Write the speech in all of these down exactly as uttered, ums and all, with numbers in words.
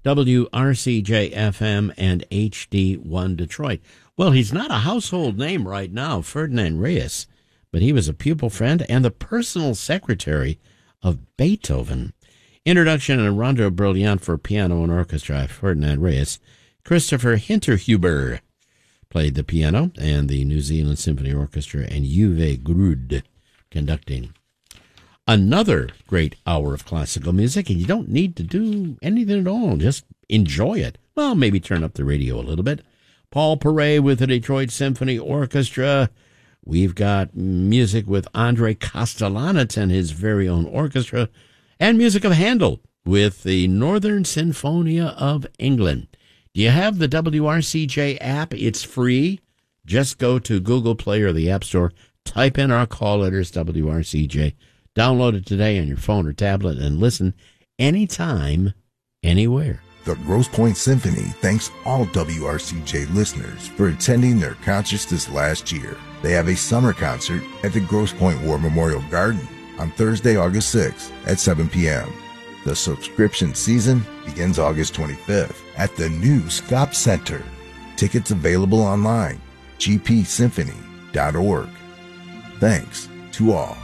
W R C J F M and H D one Detroit. Well, he's not a household name right now, Ferdinand Reyes, but he was a pupil friend and the personal secretary of Beethoven. Introduction and Rondo Brilliant for piano and orchestra, Ferdinand Reyes. Christopher Hinterhuber played the piano, and the New Zealand Symphony Orchestra, and Uwe Grud conducting. Another great hour of classical music, and you don't need to do anything at all. Just enjoy it. Well, maybe turn up the radio a little bit. Paul Paray with the Detroit Symphony Orchestra. We've got music with Andrei Kostelanetz and his very own orchestra, and music of Handel with the Northern Sinfonia of England. Do you have the W R C J app? It's free. Just go to Google Play or the App Store, type in our call letters, W R C J. Download it today on your phone or tablet and listen anytime, anywhere. The Grosse Pointe Symphony thanks all W R C J listeners for attending their concerts this last year. They have a summer concert at the Grosse Pointe War Memorial Garden on Thursday, August sixth at seven p.m. The subscription season begins August twenty-fifth at the new Scop Center. Tickets available online, g p symphony dot org. Thanks to all.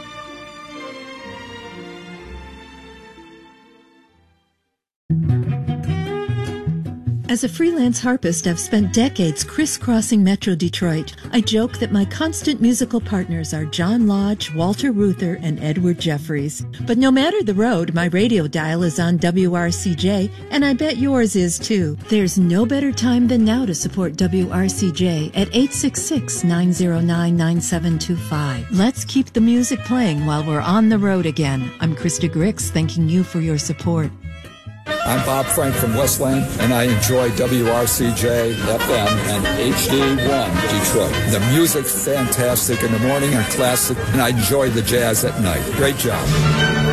As a freelance harpist, I've spent decades crisscrossing Metro Detroit. I joke that my constant musical partners are John Lodge, Walter Reuther, and Edward Jeffries. But no matter the road, my radio dial is on W R C J, and I bet yours is too. There's no better time than now to support W R C J at eight six six, nine zero nine, nine seven two five. Let's keep the music playing while we're on the road again. I'm Krista Grix, thanking you for your support. I'm Bob Frank from Westland, and I enjoy W R C J, F M, and H D one Detroit. The music's fantastic in the morning and classic, and I enjoy the jazz at night. Great job.